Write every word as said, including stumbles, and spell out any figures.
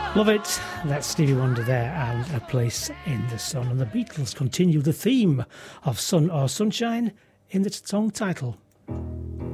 Love it. That's Stevie Wonder there and A Place in the Sun. And the Beatles continue the theme of sun or sunshine in the song title.